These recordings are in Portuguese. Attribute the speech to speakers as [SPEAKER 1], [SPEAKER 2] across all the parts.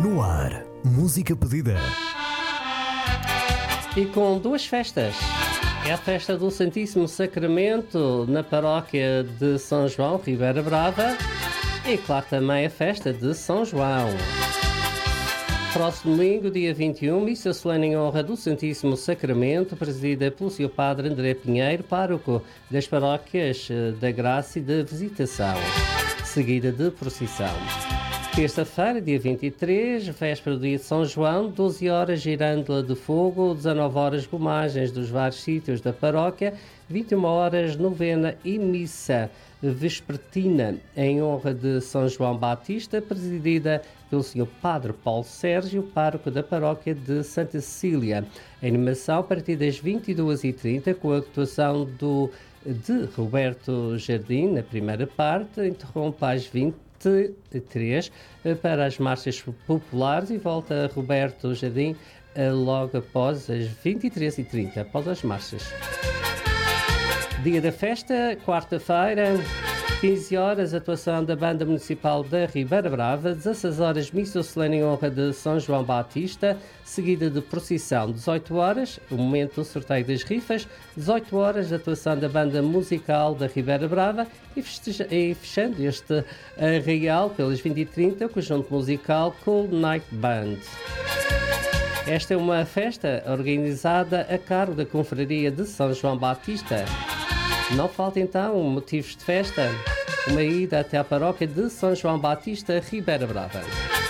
[SPEAKER 1] No ar, música pedida.
[SPEAKER 2] E com duas festas. É a festa do Santíssimo Sacramento na paróquia de São João, Ribeira Brava. E claro, também a festa de São João. Próximo domingo, dia 21, missa solene em honra do Santíssimo Sacramento, presidida pelo Sr. Padre André Pinheiro, pároco das paróquias da Graça e da Visitação, seguida de procissão. Terça-feira, dia 23, véspera do dia de São João, 12 horas girândola de fogo, 19 horas gomagens dos vários sítios da paróquia, 21 horas novena e missa vespertina em honra de São João Batista, presidida pelo Sr. Padre Paulo Sérgio, pároco da paróquia de Santa Cecília. A animação a partir das 22h30 com a atuação de Roberto Jardim na primeira parte, interrompe às 23 para as marchas populares e volta a Roberto Jardim logo após as 23h30, após as marchas. Dia da festa, quarta-feira, 15 horas, atuação da Banda Municipal da Ribeira Brava, 16 horas, missa solene em honra de São João Batista, seguida de procissão, 18 horas, o momento do sorteio das rifas, 18 horas, atuação da Banda Musical da Ribeira Brava e fechando este arraial pelas 20h30, o conjunto musical Cool Night Band. Esta é uma festa organizada a cargo da Confraria de São João Batista. Não falta então motivos de festa, uma ida até à paróquia de São João Batista, Ribeira Brava.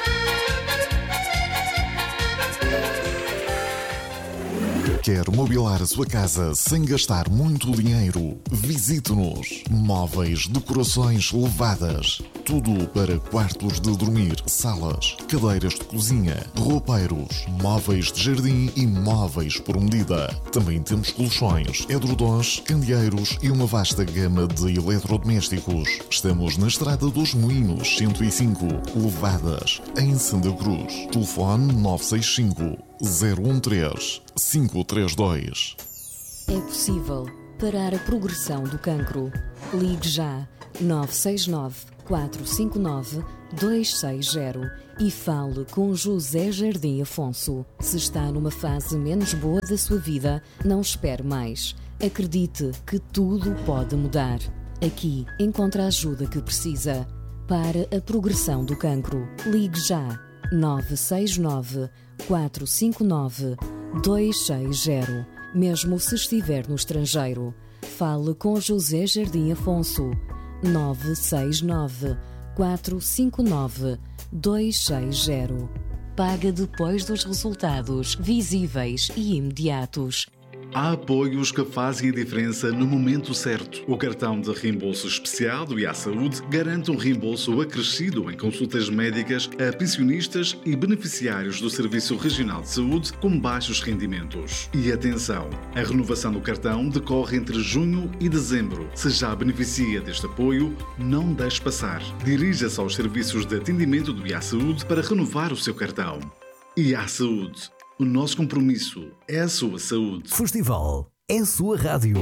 [SPEAKER 3] Quer mobilar a sua casa sem gastar muito dinheiro? Visite-nos. Móveis, decorações levadas. Tudo para quartos de dormir, salas, cadeiras de cozinha, roupeiros, móveis de jardim e móveis por medida. Também temos colchões, edredons, candeeiros e uma vasta gama de eletrodomésticos. Estamos na Estrada dos Moinhos, 105, Levadas, em Santa Cruz. Telefone 965 013 532.
[SPEAKER 4] É possível parar a progressão do cancro. Ligue já 969 459 260 e fale com José Jardim Afonso. Se está numa fase menos boa da sua vida, não espere mais. Acredite que tudo pode mudar. Aqui encontra a ajuda que precisa. Para a progressão do cancro, ligue já 969 459 260. Mesmo se estiver no estrangeiro, fale com José Jardim Afonso. 969 459 260. Paga depois dos resultados visíveis e imediatos.
[SPEAKER 5] Há apoios que fazem a diferença no momento certo. O cartão de reembolso especial do IA Saúde garante um reembolso acrescido em consultas médicas a pensionistas e beneficiários do Serviço Regional de Saúde com baixos rendimentos. E atenção, a renovação do cartão decorre entre junho e dezembro. Se já beneficia deste apoio, não deixe passar. Dirija-se aos serviços de atendimento do IA Saúde para renovar o seu cartão. IA Saúde. O nosso compromisso é a sua saúde.
[SPEAKER 1] Festival é a sua rádio.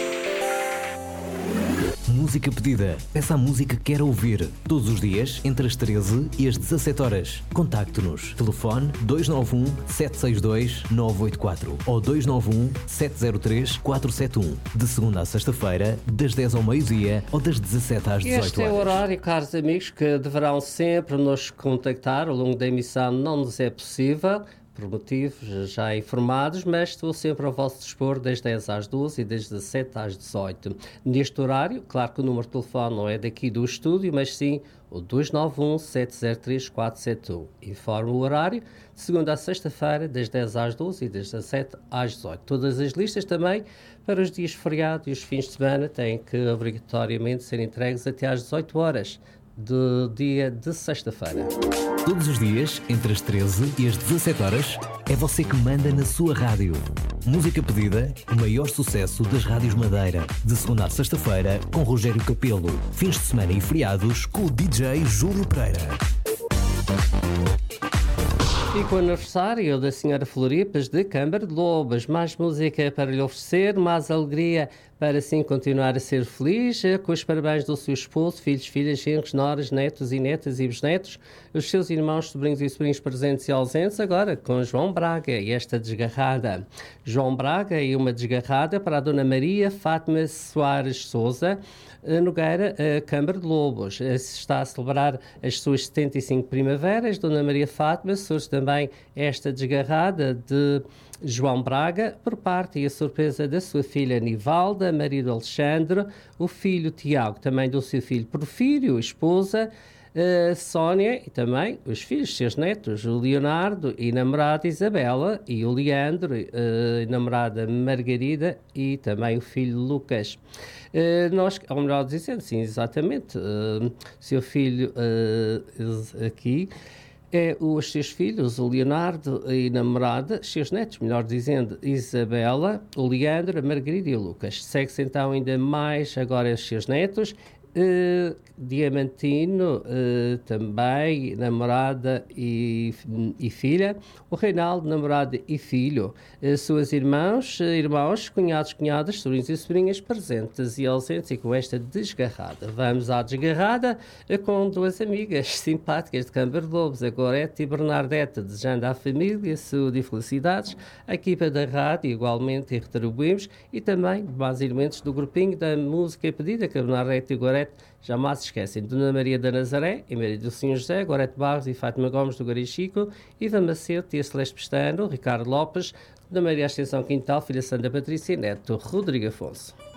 [SPEAKER 1] Música pedida. Peça a música que quer ouvir. Todos os dias, entre as 13 e as 17 horas. Contacte-nos. Telefone 291 762 984 ou 291 703 471. De segunda a sexta-feira, das 10 ao meio-dia ou das 17 às 18 horas.
[SPEAKER 2] Este é o horário, caros amigos, que deverão sempre nos contactar. Ao longo da emissão não nos é possível, por motivos já informados, mas estou sempre ao vosso dispor das 10 às 12 e das 17 às 18. Neste horário, claro que o número de telefone não é daqui do estúdio, mas sim o 291 703 471. Informo o horário de segunda a sexta-feira, das 10 às 12 e das 17 às 18. Todas as listas também para os dias feriados e os fins de semana têm que obrigatoriamente ser entregues até às 18 horas do dia de sexta-feira.
[SPEAKER 1] Todos os dias, entre as 13 e as 17 horas, é você que manda na sua rádio. Música pedida, o maior sucesso das rádios Madeira. De segunda a sexta-feira, com Rogério Capelo. Fins de semana e feriados, com o DJ Júlio Pereira.
[SPEAKER 2] E com o aniversário da Senhora Floripas de Câmara de Lobos, mais música para lhe oferecer, mais alegria para assim continuar a ser feliz, com os parabéns do seu esposo, filhos, filhas, genros, noras, netos e netas e bisnetos, os seus irmãos, sobrinhos e sobrinhos presentes e ausentes, agora com João Braga e esta desgarrada. João Braga e uma desgarrada para a Dona Maria Fátima Soares Souza Nogueira, Câmara de Lobos. Se está a celebrar as suas 75 primaveras, Dona Maria Fátima, surge também esta desgarrada de João Braga, por parte e a surpresa da sua filha Nivalda, marido Alexandre, o filho Tiago, também do seu filho Porfírio, esposa Sónia e também os filhos, seus netos, o Leonardo e namorada Isabela, e o Leandro, namorada Margarida e também o filho Lucas. Ou melhor dizendo, sim, exatamente, seu filho aqui os seus filhos, o Leonardo e namorada, seus netos, melhor dizendo, Isabela, o Leandro, a Margarida e o Lucas. Segue-se então ainda mais agora os seus netos, Diamantino, também, namorada e filha, o Reinaldo, namorada e filho, suas irmãos, cunhados, cunhadas, sobrinhos e sobrinhas presentes e ausentes, e com esta desgarrada. Vamos à desgarrada com duas amigas simpáticas de Câmara de Lobos, a Gorete e Bernardete, desejando à família saúde e felicidades, a equipa da rádio igualmente e retribuímos, e também mais elementos do grupinho da música pedida, que a Bernardete e Gorete jamais se esquecem. Dona Maria da Nazaré, e Maria do Senhor José, Gorete Barros e Fátima Gomes do Garichico, Iva Macedo, Tia Celeste Pestano, Ricardo Lopes, Dona Maria Ascensão Quintal, filha Sandra Patrícia e neto Rodrigo Afonso.